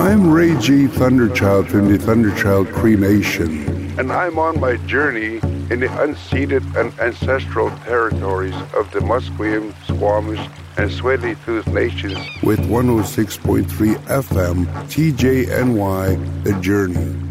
I'm Ray G. Thunderchild from the Thunderchild Cremation, and I'm on my journey in the unceded and ancestral territories of the Musqueam, Squamish, and Tsleil-Waututh Nations with 106.3 FM TJNY The Journey.